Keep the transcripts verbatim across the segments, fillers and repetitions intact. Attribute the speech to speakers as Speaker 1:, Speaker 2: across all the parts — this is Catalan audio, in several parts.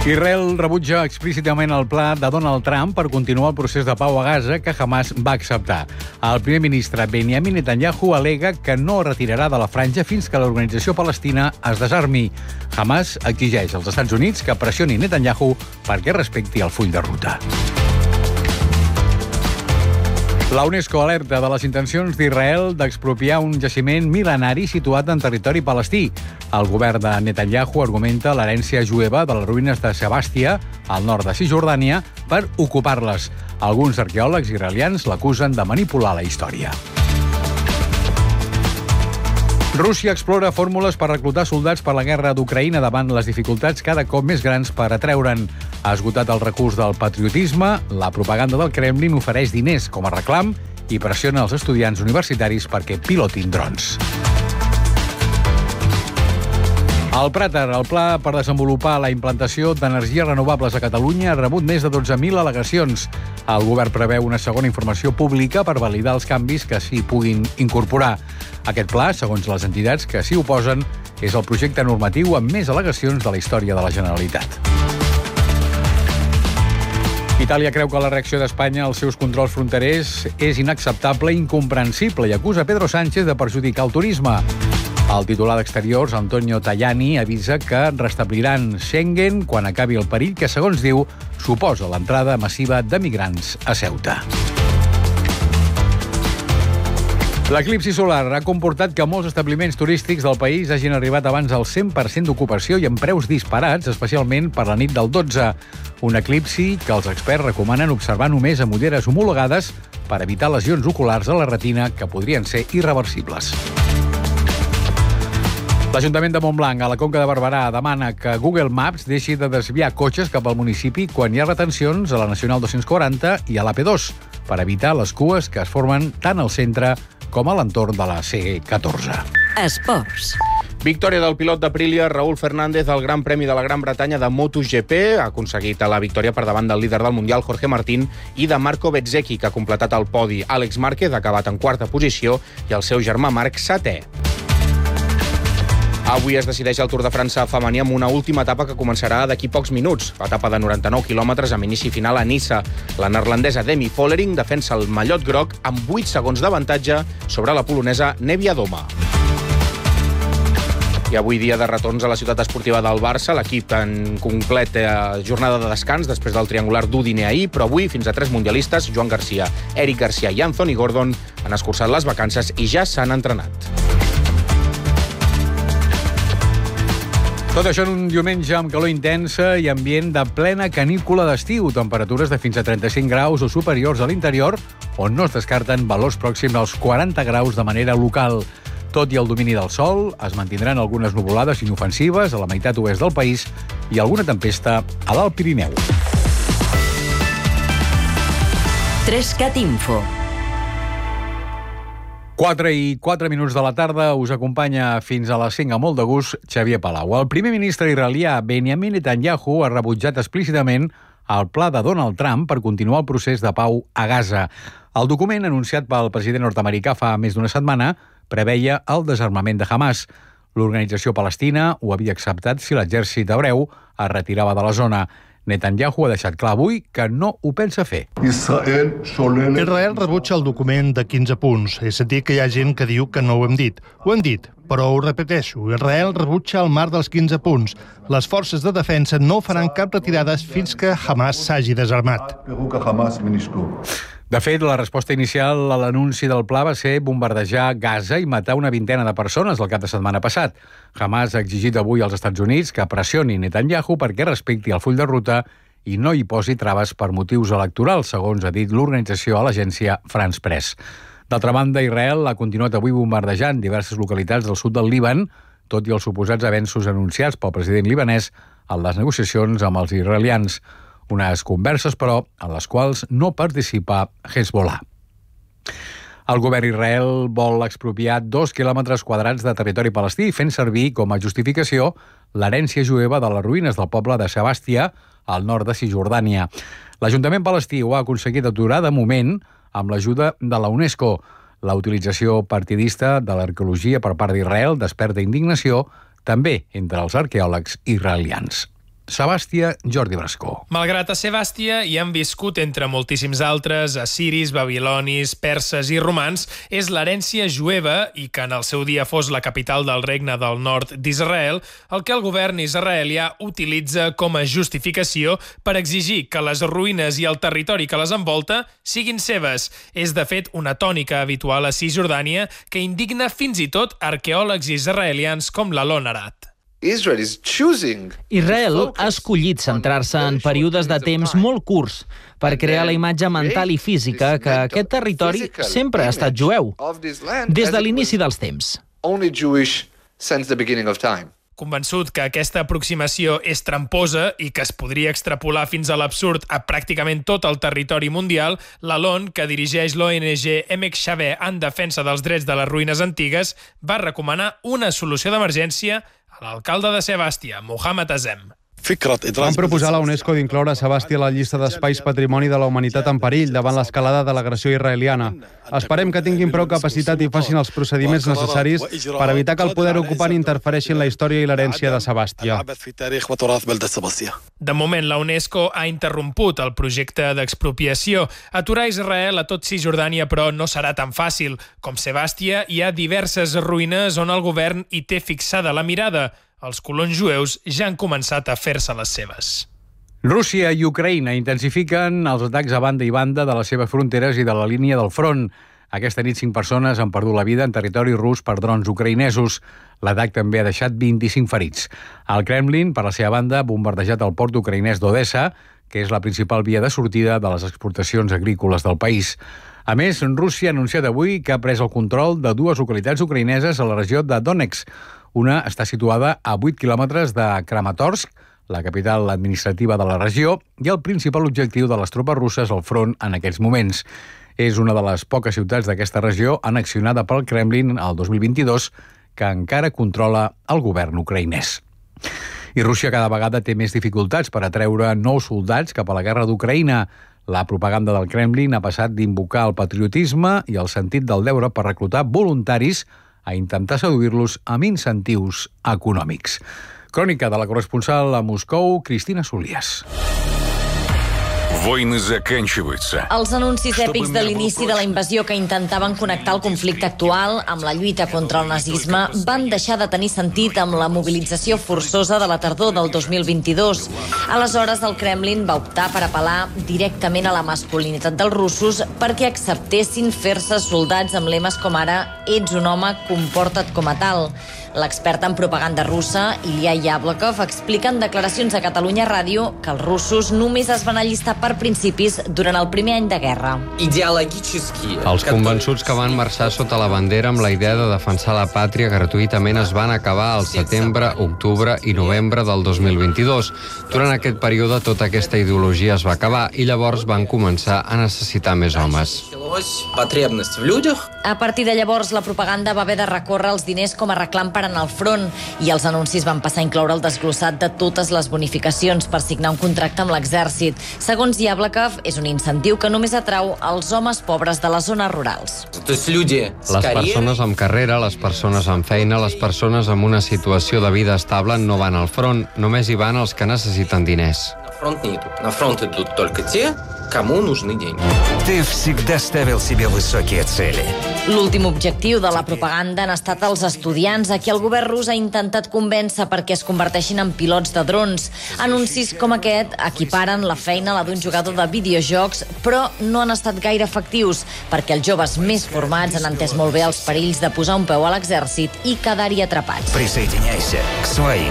Speaker 1: Israel rebutja explícitament el pla de Donald Trump per continuar el procés de pau a Gaza que Hamas va acceptar. El primer ministre Benjamin Netanyahu al·lega que no retirarà de la franja fins que l'organització palestina es desarmi. Hamas exigeix als Estats Units que pressioni Netanyahu perquè respecti el full de ruta. La UNESCO alerta de les intencions d'Israel d'expropiar un jaciment mil·lenari situat en territori palestí. El govern de Netanyahu argumenta l'herència jueva de les ruïnes de Sebàstia, al nord de Cisjordània, per ocupar-les. Alguns arqueòlegs israelians l'acusen de manipular la història. Rússia explora fórmules per reclutar soldats per la guerra d'Ucraïna davant les dificultats cada cop més grans per atreure'n. Ha esgotat el recurs del patriotisme, la propaganda del Kremlin ofereix diners com a reclam i pressiona els estudiants universitaris perquè pilotin drons. El Prater, el pla per desenvolupar la implantació d'energies renovables a Catalunya, ha rebut més de dotze mil al·legacions. El govern preveu una segona informació pública per validar els canvis que s'hi puguin incorporar. Aquest pla, segons les entitats que s'hi oposen, és el projecte normatiu amb més al·legacions de la història de la Generalitat. Itàlia creu que la reacció d'Espanya als seus controls fronterers és inacceptable i incomprensible i acusa Pedro Sánchez de perjudicar el turisme. El titular d'Exteriors, Antonio Tajani, avisa que restabliran Schengen quan acabi el perill que, segons diu, suposa l'entrada massiva de migrants a Ceuta. L'eclipsi solar ha comportat que molts establiments turístics del país hagin arribat abans al cent per cent d'ocupació i amb preus disparats, especialment per la nit del dotze. Un eclipsi que els experts recomanen observar només amb ulleres homologades per evitar lesions oculars a la retina que podrien ser irreversibles. L'Ajuntament de Montblanc, a la Conca de Barberà, demana que Google Maps deixi de desviar cotxes cap al municipi quan hi ha retencions a la Nacional dos-cents quaranta i a l'A P dos, per evitar les cues que es formen tant al centre com a l'entorn de la C catorze.
Speaker 2: Esports.
Speaker 3: Victòria del pilot d'Aprilia, Raúl Fernández, al Gran Premi de la Gran Bretanya de MotoGP. Ha aconseguit la victòria per davant del líder del Mundial, Jorge Martín, i de Marco Bezzecchi, que ha completat el podi. Àlex Márquez ha acabat en quarta posició i el seu germà Marc, setè. Avui es decideix el Tour de França femení amb una última etapa que començarà d'aquí pocs minuts. Etapa de noranta-nou quilòmetres amb inici final a Niça. La neerlandesa Demi Vollering defensa el mallot groc amb vuit segons d'avantatge sobre la polonesa Nevia Doma. I avui dia de retorns a la ciutat esportiva del Barça. L'equip en completa jornada de descans després del triangular d'Udine ahir, però avui fins a tres mundialistes, Joan Garcia, Eric Garcia i Anthony Gordon, han escurçat les vacances i ja s'han entrenat. Tot això en un diumenge amb calor intensa i ambient de plena canícula d'estiu, temperatures de fins a trenta-cinc graus o superiors a l'interior, on no es descarten valors pròxims als quaranta graus de manera local. Tot i el domini del sol, es mantindran algunes nuvolades inofensives a la meitat oest del país i alguna tempesta a l'Alt Pirineu.
Speaker 2: Trescat Info.
Speaker 1: quatre i quatre minuts de la tarda us acompanya fins a les cinc a molt de gust Xavier Palau. El primer ministre israelià Benjamin Netanyahu ha rebutjat explícitament el pla de Donald Trump per continuar el procés de pau a Gaza. El document, anunciat pel president nord-americà fa més d'una setmana, preveia el desarmament de Hamas. L'organització palestina ho havia acceptat si l'exèrcit hebreu es retirava de la zona. Netanyahu ha deixat clar avui que no ho pensa fer.
Speaker 4: Israel rebutja el document de quinze punts. He sentit que hi ha gent que diu que no ho hem dit. Ho hem dit, però ho repeteixo. Israel rebutja el marc dels quinze punts. Les forces de defensa no faran cap retirada fins que Hamas s'hagi desarmat.
Speaker 1: De fet, la resposta inicial a l'anunci del pla va ser bombardejar Gaza i matar una vintena de persones el cap de setmana passat. Hamas ha exigit avui als Estats Units que pressioni Netanyahu perquè respecti el full de ruta i no hi posi traves per motius electorals, segons ha dit l'organització a l'agència France Press. D'altra banda, Israel ha continuat avui bombardejant diverses localitats del sud del Líban, tot i els suposats avenços anunciats pel president libanès en les negociacions amb els israelians. Unes converses, però, en les quals no participa Hezbollah. El govern Israel vol expropiar dos quilòmetres quadrats de territori palestí, fent servir com a justificació l'herència jueva de les ruïnes del poble de Sebàstia, al nord de Cisjordània. L'Ajuntament palestí ho ha aconseguit aturar de moment amb l'ajuda de la UNESCO. La utilització partidista de l'arqueologia per part d'Israel desperta indignació també entre els arqueòlegs israelians. Sebàstia, Jordi Brascó.
Speaker 5: Malgrat a Sebàstia hi han viscut entre moltíssims altres assiris, babilonis, perses i romans, és l'herència jueva i que en el seu dia fos la capital del regne del nord d'Israel, el que el govern israelià utilitza com a justificació per exigir que les ruïnes i el territori que les envolta siguin seves. És, de fet, una tònica habitual a Cisjordània que indigna fins i tot arqueòlegs israelians com l'Alon Arad.
Speaker 6: Israel ha escollit centrar-se en períodes de temps molt curts per crear la imatge mental i física que aquest territori sempre ha estat jueu, des de l'inici dels temps.
Speaker 5: Convençut que aquesta aproximació és tramposa i que es podria extrapolar fins a l'absurd a pràcticament tot el territori mundial, l'Alon, que dirigeix l'O N G Emek Shaveh en defensa dels drets de les ruïnes antigues, va recomanar una solució d'emergència a l'alcalde de Sebàstia, Mohamed Azem.
Speaker 7: Van proposar a la UNESCO d'incloure Sebàstia a la llista d'espais patrimoni de la humanitat en perill davant l'escalada de l'agressió israeliana. Esperem que tinguin prou capacitat i facin els procediments necessaris per evitar que el poder ocupant interfereixi en la història i l'herència de Sebàstia.
Speaker 5: De moment, la UNESCO ha interromput el projecte d'expropiació. Aturar Israel a tot Cisjordània, però, no serà tan fàcil. Com Sebàstia, hi ha diverses ruïnes on el govern hi té fixada la mirada. Els colons jueus ja han començat a fer-se les seves.
Speaker 1: Rússia i Ucraïna intensifiquen els atacs a banda i banda de les seves fronteres i de la línia del front. Aquesta nit cinc persones han perdut la vida en territori rus per drons ucraïnesos. L'atac també ha deixat vint-i-cinc ferits. El Kremlin, per la seva banda, ha bombardejat el port ucraïnès d'Odessa, que és la principal via de sortida de les exportacions agrícoles del país. A més, Rússia ha anunciat avui que ha pres el control de dues localitats ucraïneses a la regió de Donetsk. Una està situada a vuit quilòmetres de Kramatorsk, la capital administrativa de la regió, i el principal objectiu de les tropes russes al front en aquests moments. És una de les poques ciutats d'aquesta regió annexionada pel Kremlin el dos mil vint-i-dos, que encara controla el govern ucraïnès. I Rússia cada vegada té més dificultats per atreure nous soldats cap a la guerra d'Ucraïna. La propaganda del Kremlin ha passat d'invocar el patriotisme i el sentit del deure per reclutar voluntaris a intentar seduir-los amb incentius econòmics. Crònica de la corresponsal a Moscou, Cristina Solías.
Speaker 8: Els anuncis èpics de l'inici de la invasió que intentaven connectar el conflicte actual amb la lluita contra el nazisme van deixar de tenir sentit amb la mobilització forçosa de la tardor del dos mil vint-i-dos. Aleshores, el Kremlin va optar per apel·lar directament a la masculinitat dels russos perquè acceptessin fer-se soldats amb lemes com ara «Ets un home, comporta't com a tal». L'expert en propaganda russa, Ilya Yablokov, explica en declaracions a Catalunya Ràdio que els russos només es van allistar per principis durant el primer any de guerra.
Speaker 9: Els convençuts que van marxar sota la bandera amb la idea de defensar la pàtria gratuïtament es van acabar al setembre, octubre i novembre del dos mil vint-i-dos. Durant aquest període tota aquesta ideologia es va acabar i llavors van començar a necessitar més homes.
Speaker 8: A partir de llavors, la propaganda va haver de recórrer els diners com a reclam per anar al front i els anuncis van passar a incloure el desglossat de totes les bonificacions per signar un contracte amb l'exèrcit. Segons Yablokov, és un incentiu que només atrau els homes pobres de les zones rurals.
Speaker 9: Les persones amb carrera, les persones amb feina, les persones amb una situació de vida estable no van al front, només hi van els que necessiten diners.
Speaker 10: На фронт идут только те, кому нужны деньги.
Speaker 11: Ты всегда ставил себе высокие цели.
Speaker 8: L'últim objectiu de la propaganda han estat els estudiants a qui el govern rus ha intentat convèncer perquè es converteixin en pilots de drons. Anuncis com aquest equiparen la feina a la d'un jugador de videojocs, però no han estat gaire efectius perquè els joves més formats han entès molt bé els perills de posar un peu a l'exèrcit i quedar-hi atrapats.
Speaker 11: Присоединяйся к своим.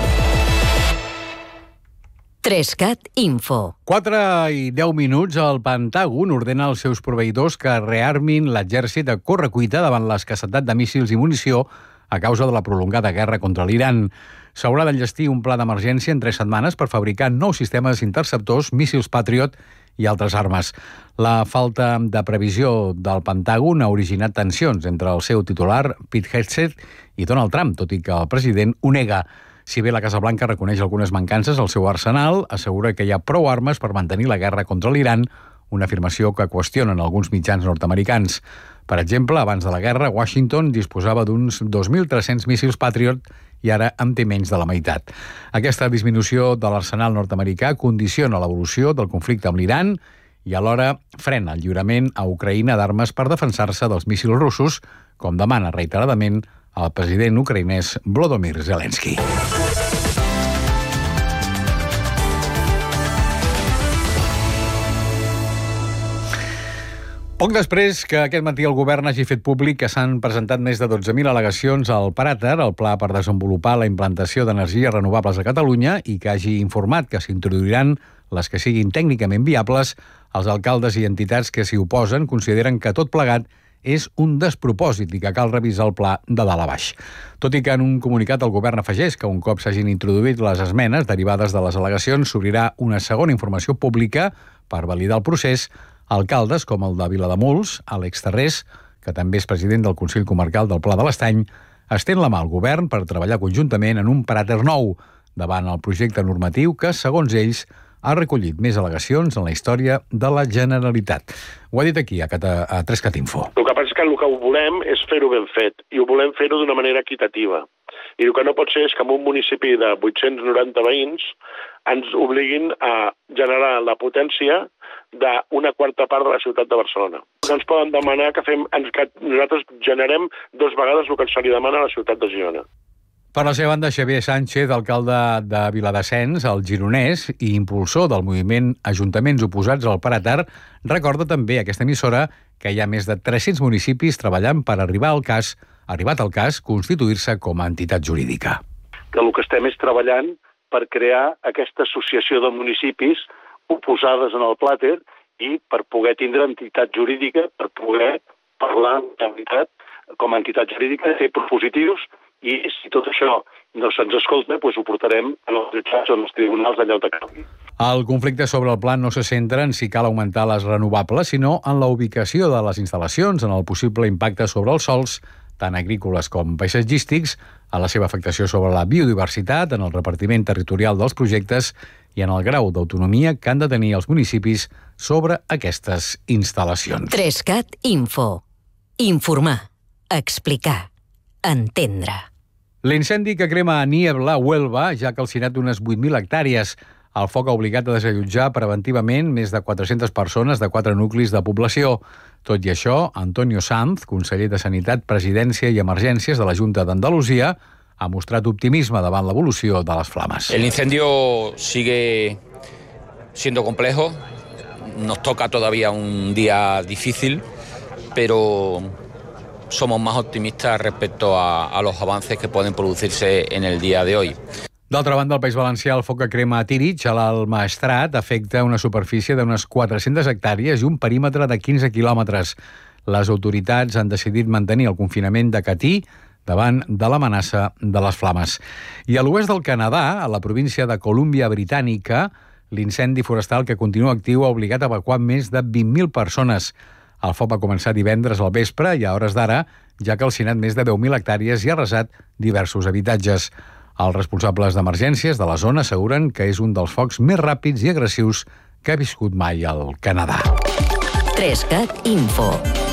Speaker 2: Trescat Info.
Speaker 1: quatre i deu minuts, el Pentàgon ordena als seus proveïdors que rearmin l'exèrcit a correcuita davant l'escassetat de míssils i munició a causa de la prolongada guerra contra l'Iran. S'haurà d'enllestir un pla d'emergència en tres setmanes per fabricar nous sistemes interceptors, míssils Patriot i altres armes. La falta de previsió del Pentàgon ha originat tensions entre el seu titular, Pete Hegseth, i Donald Trump, tot i que el president ho nega. Si bé la Casa Blanca reconeix algunes mancances al seu arsenal, assegura que hi ha prou armes per mantenir la guerra contra l'Iran, una afirmació que qüestionen alguns mitjans nord-americans. Per exemple, abans de la guerra, Washington disposava d'uns dos mil tres-cents míssils Patriot i ara en té menys de la meitat. Aquesta disminució de l'arsenal nord-americà condiciona l'evolució del conflicte amb l'Iran i alhora frena el lliurament a Ucraïna d'armes per defensar-se dels míssils russos, com demana reiteradament el president ucraïnès Volodymyr Zelensky. Poc després que aquest matí el govern hagi fet públic que s'han presentat més de dotze mil al·legacions al Paràter, el pla per desenvolupar la implantació d'energies renovables a Catalunya, i que hagi informat que s'introduiran les que siguin tècnicament viables, els alcaldes i entitats que s'hi oposen consideren que tot plegat és un despropòsit i que cal revisar el pla de dalt a baix. Tot i que en un comunicat el govern afegeix que un cop s'hagin introduït les esmenes derivades de les al·legacions s'obrirà una segona informació pública per validar el procés, alcaldes com el de Vilademuls, Àlex Tarrés, que també és president del Consell Comarcal del Pla de l'Estany, estén la mà al govern per treballar conjuntament en un Paràter nou davant el projecte normatiu que, segons ells, ha recollit més al·legacions en la història de la Generalitat. Ho ha dit aquí, a, Cata, a tres cat info.
Speaker 12: El que passa és que el que volem és fer-ho ben fet, i ho volem fer-ho d'una manera equitativa. I el que no pot ser és que en un municipi de vuit-cents noranta veïns ens obliguin a generar la potència d'una quarta part de la ciutat de Barcelona. No ens poden demanar que, fem, que nosaltres generem dos vegades el que se li demana a la ciutat de Girona.
Speaker 1: Per la seva banda, Xavier Sánchez, alcalde de Viladescens, el gironès, i impulsor del moviment Ajuntaments Oposats al Paràter, recorda també a aquesta emissora que hi ha més de tres-cents municipis treballant per arribar al cas, arribat al cas, constituir-se com a entitat jurídica.
Speaker 12: Que el que estem és treballant per crear aquesta associació de municipis oposades en el plàter i per poder tindre entitat jurídica, per poder parlar de veritat com a entitat jurídica, fer propositius, i si tot això no se'ns escolta, doncs ho portarem als jutjats o als tribunals d'allà on calgui.
Speaker 1: El conflicte sobre el pla no se centra en si cal augmentar les renovables, sinó en la ubicació de les instal·lacions, en el possible impacte sobre els sòls, tant agrícoles com paisatgístics, a la seva afectació sobre la biodiversitat, en el repartiment territorial dels projectes i en el grau d'autonomia que han de tenir els municipis sobre aquestes instal·lacions.
Speaker 2: tres cat info. Informar. Explicar. Entendre.
Speaker 1: L'incendi que crema a Niebla, a Huelva, ja ha calcinat unes vuit mil hectàrees. El foc ha obligat a desallotjar preventivament més de quatre-centes persones de quatre nuclis de població. Tot i això, Antonio Sanz, conseller de Sanitat, Presidència i Emergències de la Junta d'Andalusia, ha mostrat optimisme davant l'evolució de les flames.
Speaker 13: El incendio sigue siendo complejo. Nos toca todavía un día difícil, pero somos más optimistas respecto a, a los avances que pueden producirse en el día de hoy.
Speaker 1: D'altra banda, al País Valencià, el foc que crema a Tírig, a l'Alt Maestrat, afecta una superfície d'unes quatre-centes hectàrees i un perímetre de quinze quilòmetres. Les autoritats han decidit mantenir el confinament de Catí davant de l'amenaça de les flames. I a l'oest del Canadà, a la província de Colúmbia Britànica, l'incendi forestal que continua actiu ha obligat a evacuar més de vint mil persones. El foc va començar divendres al vespre i a hores d'ara ja ha calcinat més de deu mil hectàrees i ha arrasat diversos habitatges. Els responsables d'emergències de la zona asseguren que és un dels focs més ràpids i agressius que ha viscut mai al Canadà.
Speaker 2: tres cat info.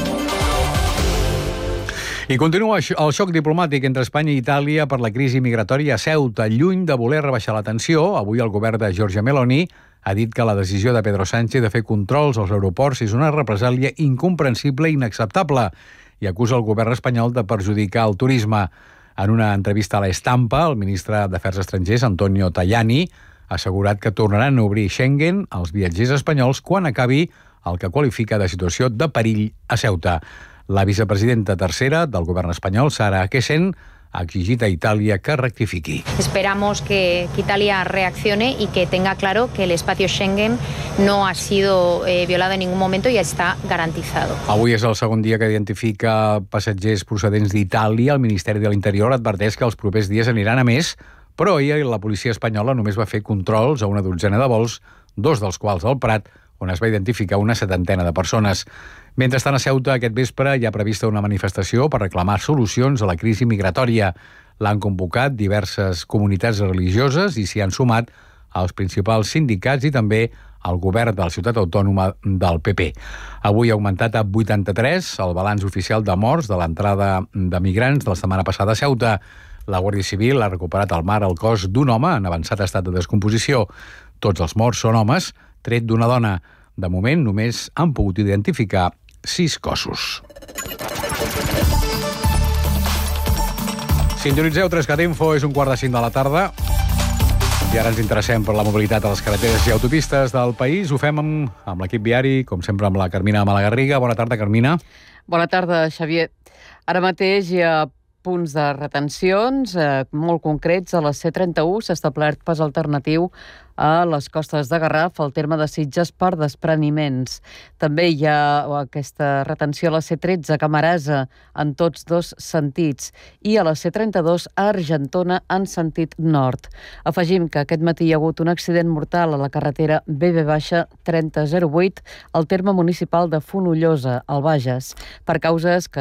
Speaker 1: I continua el xoc diplomàtic entre Espanya i Itàlia per la crisi migratòria a Ceuta. Lluny de voler rebaixar la tensió, avui el govern de Giorgia Meloni ha dit que la decisió de Pedro Sánchez de fer controls als aeroports és una represàlia incomprensible i inacceptable i acusa el govern espanyol de perjudicar el turisme. En una entrevista a l'Estampa, el ministre d'Afers Estrangers, Antonio Tajani, ha assegurat que tornaran a obrir Schengen als viatgers espanyols quan acabi el que qualifica de situació de perill a Ceuta. La vicepresidenta tercera del govern espanyol, Sara Akesen, ha exigit a Italia que rectifiqui.
Speaker 14: Esperamos que, que Italia reaccione y que tenga claro que el espacio Schengen no ha sido eh, violado en ningún momento y está garantizado.
Speaker 1: Avui és el segon dia que identifica passatgers procedents d'Itàlia. El Ministeri de l'Interior adverteix que els propers dies aniran a més, però ahir la policia espanyola només va fer controls a una dotzena de vols, dos dels quals al Prat, on es va identificar una setantena de persones. Mentrestant, a Ceuta, aquest vespre hi ha prevista una manifestació per reclamar solucions a la crisi migratòria. L'han convocat diverses comunitats religioses i s'hi han sumat els principals sindicats i també el govern de la ciutat autònoma del P P. Avui ha augmentat a vuitanta-tres el balanç oficial de morts de l'entrada de migrants de la setmana passada a Ceuta. La Guàrdia Civil ha recuperat al mar el cos d'un home en avançat estat de descomposició. Tots els morts són homes, tret d'una dona. De moment, només han pogut identificar sis cossos. Sintonitzeu trescat Info, és un quart de cinc de la tarda. I ara ens interessem per la mobilitat a les carreteres i autopistes del país. Ho fem amb, amb l'equip viari, com sempre amb la Carmina Malagarriga. Bona tarda, Carmina.
Speaker 15: Bona tarda, Xavier. Ara mateix hi ha punts de retencions eh, molt concrets. A la C trenta-u s'ha establert pas alternatiu a les costes de Garraf, al terme de Sitges, per despreniments. També hi ha aquesta retenció a la C tretze a Camarasa en tots dos sentits i a la C trenta-dos a Argentona en sentit nord. Afegim que aquest matí hi ha hagut un accident mortal a la carretera B B trenta zero vuit al terme municipal de Fonollosa, al Bages, per causes que